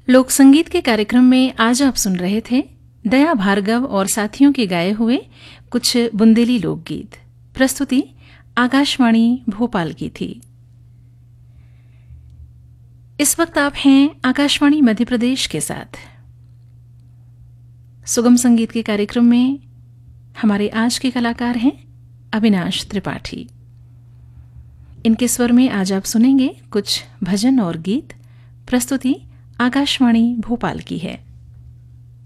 लोक संगीत के कार्यक्रम में आज आप सुन रहे थे दया भार्गव और साथियों के गाए हुए कुछ बुंदेली लोकगीत। प्रस्तुति आकाशवाणी भोपाल की थी। इस वक्त आप हैं आकाशवाणी मध्य प्रदेश के साथ। सुगम संगीत के कार्यक्रम में हमारे आज के कलाकार हैं अविनाश त्रिपाठी। इनके स्वर में आज आप सुनेंगे कुछ भजन और गीत। प्रस्तुति आकाशवाणी भोपाल की है।